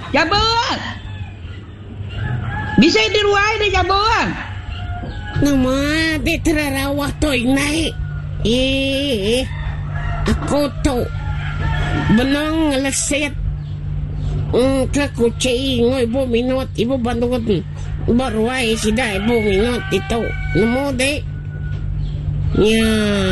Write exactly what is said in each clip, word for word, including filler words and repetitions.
Jabut. Bisa di ruai deh jabut. Nama di terarawah toy naik. Eh, aku tu benang ngeleset. Hmm, ke kucing ibu minut ibu bantu berwai sida ibu minut itu nemu dek. Ya.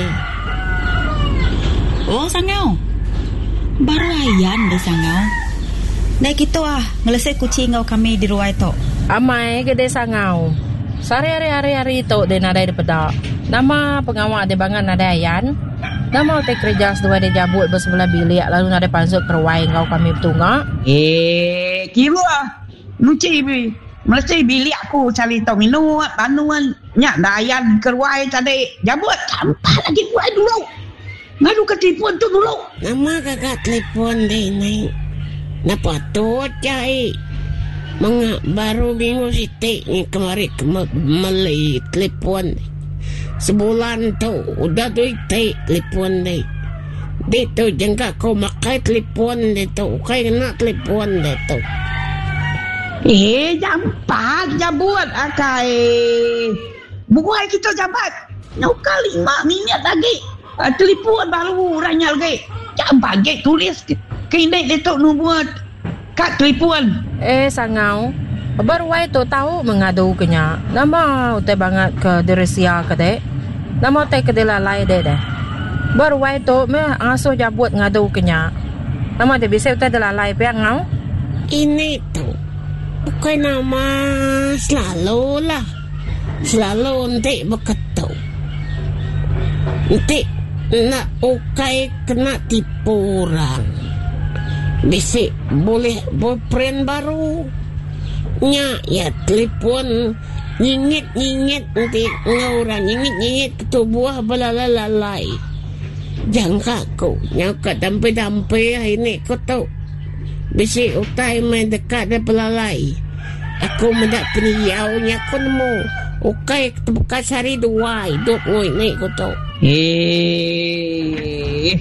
Oh sangau. Baru ayan deh sangau. Dek itu ah ngeleset kucing kau kami di ruai tu. Amai gede sangau. Sari hari-hari itu dia nadai di pedak. Nama pengawal di bangan nadai ayan. Nama te kerja sedua dia jabut bersebelah bilik lalu nadai pansut perwai kau kami bertunggak. Eh, kira ah. Nuci bi. Mesti bilik aku cari tau minum panuan nyak dayan kerwai tadi jabut sampah lagi buat dulu. Ngadu ke telefon tu dulu. Nama kakak telefon deh naik. Napa tu cai? Mengak baru minggu sitik ni kemari kema melai telefon. Sebulan tu udah tu itik telefon deh. Dia tu jengka kau makai telefon dia tu. Kau kena telefon dia tu. Eh, jampat jabut akai. Bukai kita jampat. Nyuka lima minit lagi. Uh, telefon baru ranyal lagi. Jampat lagi tulis. Kini dia tu nubuat kat telefon. Eh sangau. Baru itu tahu mengadu kenya. Nama utai banget ke Deresia ke dek. Nama utai ke delalai dek deh. Baru itu me asuh jabut ngadu kenya. Nama dia bisa utai delalai pihak ngau. Ini tu bukan nama selalu lah. Selalu nanti beketu. Nanti nak ukai kena tipu orang. Bisik boleh boyfriend baru. Nya ya telefon nyingit-nyingit nanti ngorang nyingit-nyingit ketubuh belalalai. Jangka ko nyaka dampe-dampe ini ko tu. Bisik utai main dekat dan belalai. Aku mendak peniau nya ko nemu. Ukai bekas hari dua hidup ngoi ni ko tu. Eh.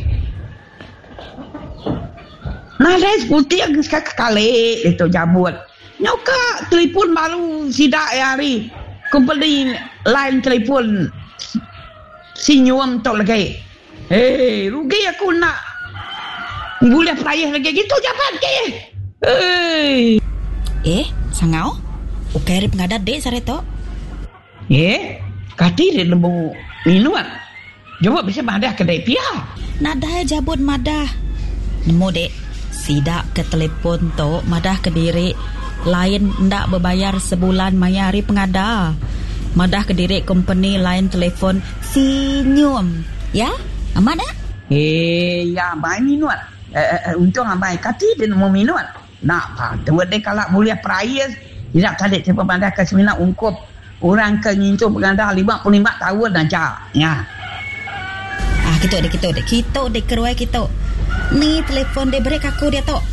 Nah, dah putih yang sekali kali itu jabut. Nyuka telefon baru sidak hari. Ku beli line telefon sinyum tu lagi. Hei, rugi aku nak boleh payah lagi gitu jabat ke. Hei. Eh, sangau? Ukai ri pengadat dek sare tu. Eh, kati dia lembu minuan. Jawab bisa madah kedai pia. Nadah jabut madah. Nemu dek. Sidak ke telefon tu madah ke diri lain ndak berbayar sebulan mayari pengada. Madah ke diri company lain telefon sinyum. Ya? Amat tak? Eh, ya baik minuan. Eh, untung amai kati dia nemu minuan. Nak apa? Tuan dia kalau boleh peraya tidak tadi siapa pandai ke seminar ungkup orang ke ngincu pengada lima puluh lima tahun aja. Ya. Ah, kita dek kita dek kita dek keruai kita. Ni telefon dia break aku dia tu.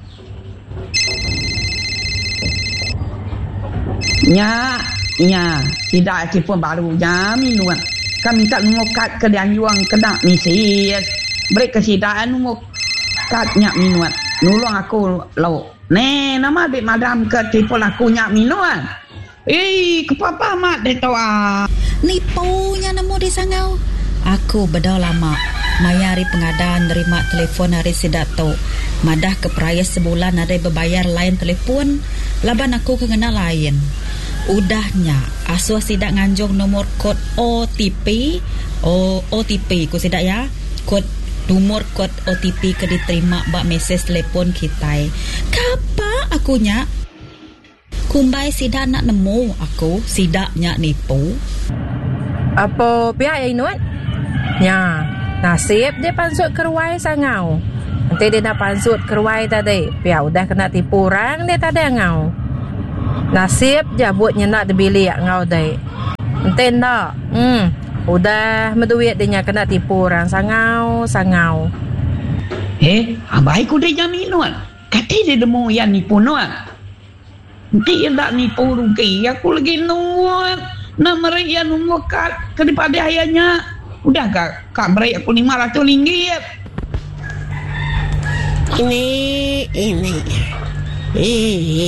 Nya, nya, tidak telefon baru ya minuan. Kami tak mengukat ke dia juang kena misi. Break kesidaan mengukat nyak minuan. Nulung aku lo. Ne, nama bik madam ke telefon aku nyak minuan. Eh, kepapa mat dia tu ah. Nipunya nemu di sangau. Aku bedah lama. Mayari pengadaan nerima telefon hari sidato. Madah ke peraya sebulan ada berbayar lain telefon. Laban aku kena lain. Udahnya asuh sidak nganjung nomor kod O T P. O OTP ku sidak ya. Kod nomor kod O T P ke diterima bak mesej telefon kita. Kapa akunya? Kumbai sidak nak nemu aku sidaknya nipu. Apa pihak yang inuat? Ya. Nasib dia pansut keruai sangau. Nanti dia nak pansut keruai tadi. Pihak udah kena tipu orang dia tadi ngau. Nasib jabutnya nak dibili ngau dai. Nanti tak. Hmm. Udah menduit dia kena tipu orang sangau, sangau. Eh, abai ku dia jaminuan. Kati dia demo yang nipu nuan. Nanti dia tak nipu rugi. Aku lagi nuan. Nak meriak nunggu kat daripada ayahnya. Udah kak, kak beri aku lima ratus ringgit. Ini, ini. Eh,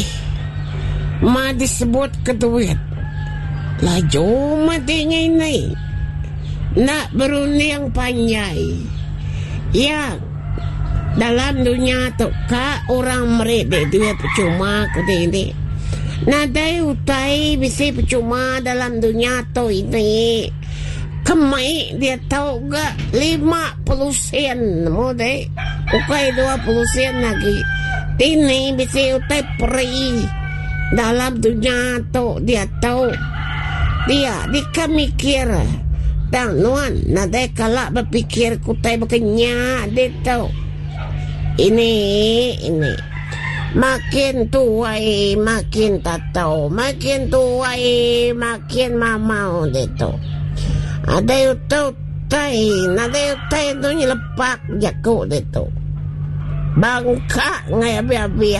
ma disebut ke duit. Laju matinya ini. Nak beruni yang panjai. Ya, dalam dunia tu kak orang mereka dia percuma ke ini. Nadai utai bisa percuma dalam dunia tu ini. Kemai dia tahu gak lima puluh sen mode. Ukai dua puluh sen lagi. Ini bisa utai peri dalam dunia tu dia tahu. Dia dia mikir. Dan nuan nadai kalak berpikir kutai berkenyak dia tahu. Ini ini makin tuai makin tak tahu, makin tuai makin mamau dia tu. Ada yang tahu tai, ada yang tai tu ni lepak jakut dia tu. Bangka ngai abi-abi.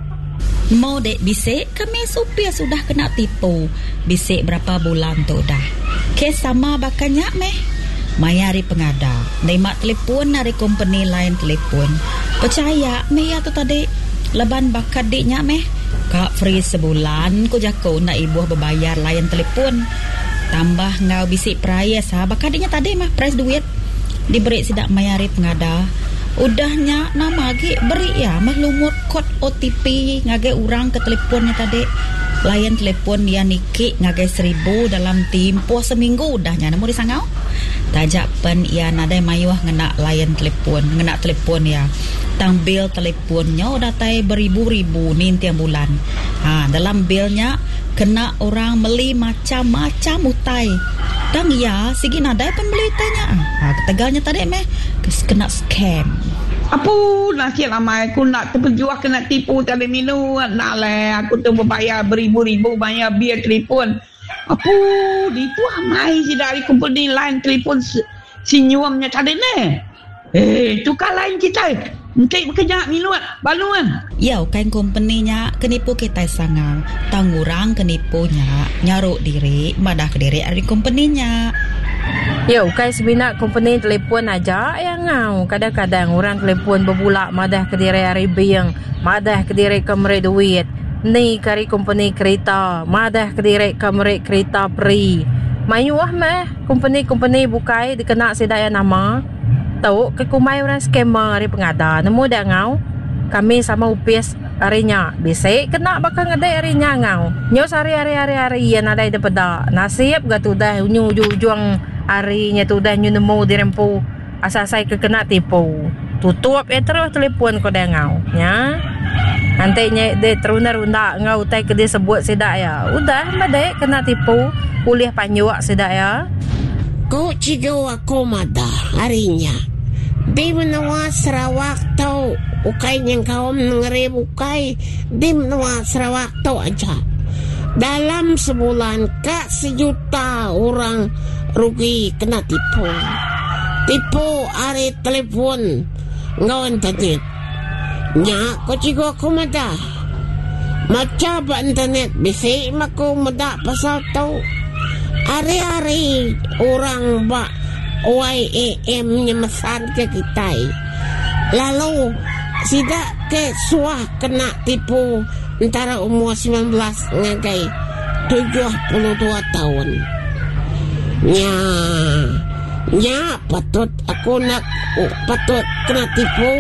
Mau dek bisik kami supir sudah kena tipu. Bisik berapa bulan tu dah. Kes sama bakanya meh. Mayari pengada. Nemak telefon dari company lain telefon. Percaya meh ya tu tadi. Leban bakat diknya meh. Kak free sebulan ku jako nak ibu berbayar lain telefon. Tambah ngau bisik price ha. Bakat diknya tadi mah price duit. Diberi sidak mayari pengada. Udahnya nama lagi beri ya maklumut kod O T P ngage orang ke teleponnya tadi. Layan telepon dia nikik ngage seribu dalam tempoh seminggu udahnya namu disangau. Tajak pen ia nadai mayuah ngena layan telepon, ngena telepon ya. Tang bil teleponnya udah tai beribu-ribu nin tiap bulan. Ha, dalam bilnya kena orang beli macam-macam utai. Tang ya sigi nadai pembeli tanya. Ha, ketegalnya tadi meh kena scam. Apa nasi ramai aku nak terpejuah kena tipu tadi minum nak lah aku tu berbayar beribu-ribu bayar biar telefon. Apa itu ramai si dari company lain telefon senyumnya tadi ni. Eh tukar lain kita. Nanti bekerja minuan baluan. Ya kain company-nya kenipu kita sangat. Tangurang kenipunya nyaruk diri madah ke diri dari company-nya. Yo, kai sebinak company telefon aja yang ngau. Kadang-kadang orang telefon berbulak madah ke diri hari biang, madah ke diri kamera duit. Ni kari company kereta, madah ke diri kamera kereta free. Mayuah meh, company-company bukai dikena sedaya nama. Tahu ke kumai orang scammer hari pengada. Nemu dah ngau. Kami sama upis harinya. Bisik kena bakal ngadai harinya ngau. Nyos hari-hari hari-hari yang ada di pada. Nasib gak tu dah ujung-ujung harinya tu dah nyu nemu dirempu asasai ke kena tipu. Tutup eh terus telefon kau dah ngau. Ya. Nantinya dia terunda-runda ngau tai ke dia sebut sedak ya. Udah madai kena tipu. Kuliah panjuak sedak ya. Kau cigo aku madah harinya. Di menua Sarawak tau. Ukai yang kau ngeri bukai. Di menua Sarawak tau aja. Dalam sebulan kak sejuta orang rugi kena tipu. Tipu hari telepon ngau internet. Nya kau cigo aku madah. Macam internet bisik maku madah pasal tau. Hari-hari orang bak Y A M nyemesan ke kita. Lalu sidak ke suah kena tipu antara umur sembilan belas ngagai tujuh puluh dua tahun. Nya, nya patut aku nak oh, patut kena tipu.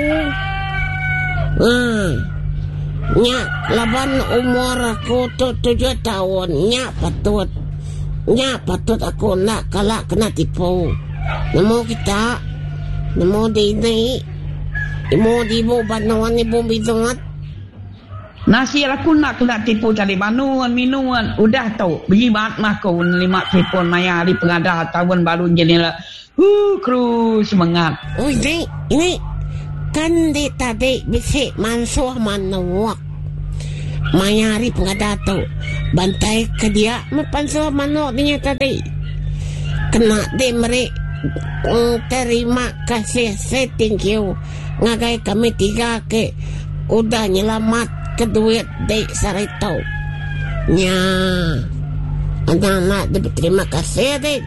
Hmm. Nya laban umur aku tu tujuh tahun. Nya patut. Nya patut aku nak kalak kena tipu. Nemu kita. Nemu di ini. Nemu di ibu banuan ibu bidungat. Nasi aku nak kena tipu cari banuan minuan. Udah tahu. Bagi banget mah kau lima telefon maya di pengada tahun baru jadilah. Uh, kru semangat. Oh ini. Ini. Kan di tadi bisik mansuh manuak. Mayari pengada tu bantai ke dia mepansuh manuk dia tadi. Kena dia meri terima kasih saya thank you. Ngagai kami tiga ke udah nyelamat ke duit di sarito. Nya anak-anak dia terima kasih dek.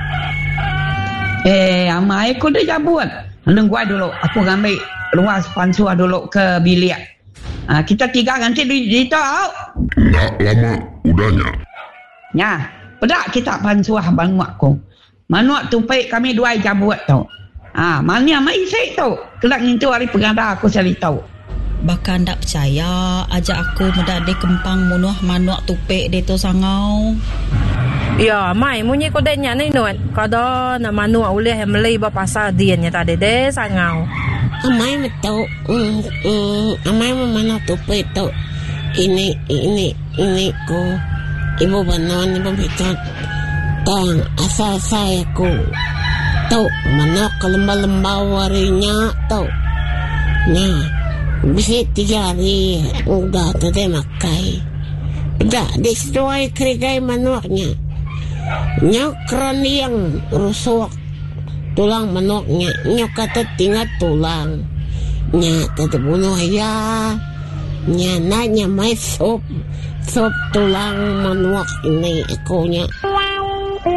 Eh amai aku dah jabut. Neng gua dulu aku ngambil luas pansuah dulu ke bilik. Ah, kita tiga nanti di, di tahu. Tak lama udahnya. Ya, pedak kita pansuah manuak ko. Manuak tu pek kami dua jam buat tau. Ah, mana mai isik tau. Kelak ngintu hari pengada aku cari tahu. Bahkan tak percaya ajak aku medade kempang munuh manuak tupek de tu sangau. Ya, mai munyi ko denya ni nuat. Kada na manuak ulih melai ba pasal diannya tadi de sangau. Amai matau. Mm, mm, amai manuak tupek tu. Ini ini ini ko. Ibu banon ibu bitan. Tang asal saya ko. Tau manuak kelembah-lembah warinya tau. Nah. Bisa tiga hari udah tadi makai. Udah destroy kerigai manuaknya. Nyokran yang rusuk tulang manuaknya. Nyok kata tinggal tulang. Nya tetap bunuh ya. Nya nanya mai sop sop tulang manuak ini akunya.